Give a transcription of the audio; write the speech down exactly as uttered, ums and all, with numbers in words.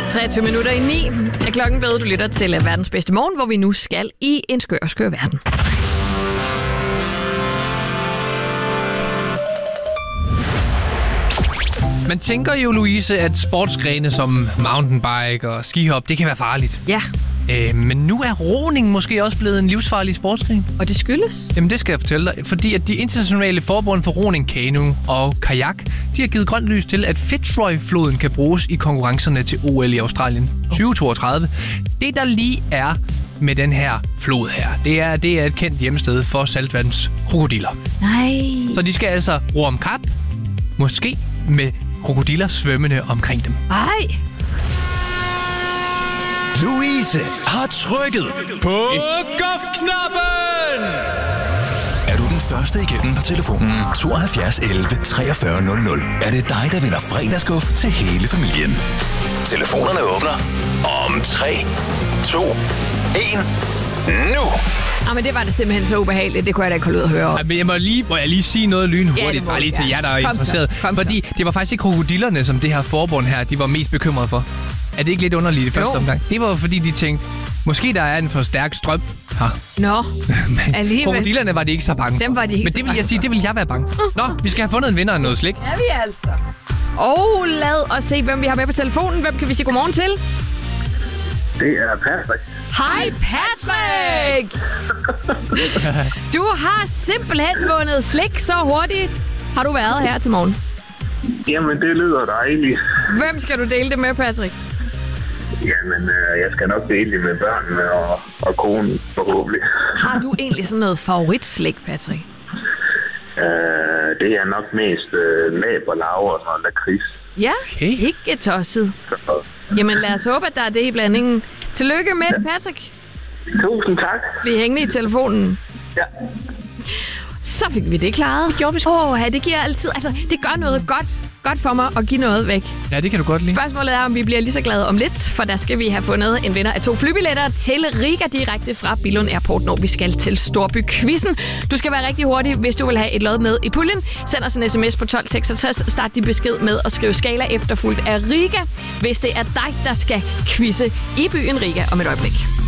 treogtyve minutter i ni er klokken blevet. Du lytter til Verdens Bedste Morgen, hvor vi nu skal i en skør, skør verden. Man tænker jo, Louise, at sportsgrene som mountainbike og skihop, det kan være farligt. Ja. Øh, men nu er roning måske også blevet en livsfarlig sportsgren. Og det skyldes? Jamen, det skal jeg fortælle dig. Fordi at de internationale forbund for roning, kano og kajak, de har givet grønt lys til, at Fitzroy-floden kan bruges i konkurrencerne til O L i Australien tyve toogtredive. Det, der lige er med den her flod her, det er, det er et kendt hjemsted for saltvands krokodiller. Nej. Så de skal altså ro om kap, måske med krokodiller svømmende omkring dem. Ej. Louise har trykket på golfknappen. Er du den første igennem på telefonen tooghalvfjerds elleve treogfyrre nul nul, er det dig, der vinder fredagsguf til hele familien. Telefonerne åbner om tre, to, en, nu. Ah, men det var det simpelthen så ubehageligt. Det kunne jeg da ikke holde ud at høre. Ja, men jeg må, lige, må jeg lige sige noget lynhurtigt, ja, bare lige til jer, der er Kom interesseret. Kom Fordi det var faktisk ikke krokodillerne, som det her forbund her, de var mest bekymrede for. Er det ikke lidt underligt i første omgang? Det var fordi, de tænkte, måske der er en for stærk strøm her. Nå, alligevel. Krokodillerne var de ikke så bange for. Dem var de ikke Men det vil jeg sige, det vil jeg være bange for. Nå, vi skal have fundet en vinder af noget slik. Ja, vi altså. Og lad os se, hvem vi har med på telefonen. Hvem kan vi sige godmorgen til? Det er Patrick. Hej Patrick! Du har simpelthen vundet slik så hurtigt. Har du været her til morgen? Jamen, det lyder dejligt. Hvem skal du dele det med, Patrick? Jamen, øh, jeg skal nok dele det med børnene og, og konen, forhåbentlig. Har du egentlig sådan noget favoritslik, Patrick? Øh, det er nok mest øh, læb og laver og sådan lakrids. Ja, Okay. ikke tosset. Så, Jamen lad os håbe, at der er det i blandingen. Tillykke med det, Patrick. tusind tak. Bliv hængende i telefonen. Ja. Så fik vi det klaret. Åh, ja, det giver altid... Altså, det gør noget godt, godt for mig at give noget væk. Ja, det kan du godt lide. Spørgsmålet er, om vi bliver lige så glade om lidt, for der skal vi have fundet en vinder af to flybilletter til Riga direkte fra Billund Airport, når vi skal til Storby-quizzen. Du skal være rigtig hurtig, hvis du vil have et lod med i puljen. Send os en sms på tolv seksogtres. Start din besked med at skrive skala efterfulgt af Riga, hvis det er dig, der skal quizze i byen Riga om et øjeblik.